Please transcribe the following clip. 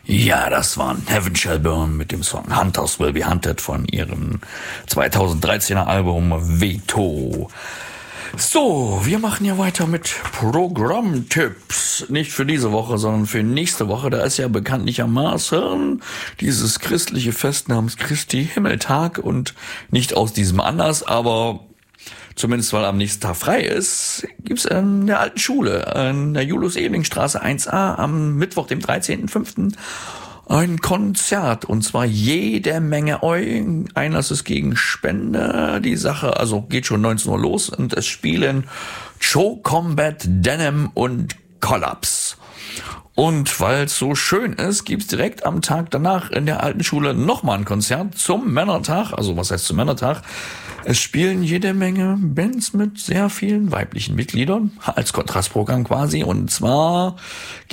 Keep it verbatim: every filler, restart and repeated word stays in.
Ja, das waren Heaven Shall Burn mit dem Song Hunters Will Be Hunted von ihrem zweitausenddreizehner Album Veto. So, wir machen ja weiter mit Programmtipps. Nicht für diese Woche, sondern für nächste Woche. Da ist ja bekanntlichermaßen dieses christliche Fest namens Christi Himmeltag und nicht aus diesem Anlass, aber zumindest weil am nächsten Tag frei ist, gibt's in der alten Schule, in der Julius-Ebling-Straße eins a am Mittwoch, dem dreizehnten fünften ein Konzert, und zwar jede Menge Eu. Einlass ist gegen Spende. Die Sache, also geht schon neunzehn Uhr los, und es spielen Joe Combat, Denim und Collapse. Und weil es so schön ist, gibt's direkt am Tag danach in der alten Schule nochmal ein Konzert zum Männertag. Also was heißt zum Männertag? Es spielen jede Menge Bands mit sehr vielen weiblichen Mitgliedern als Kontrastprogramm quasi. Und zwar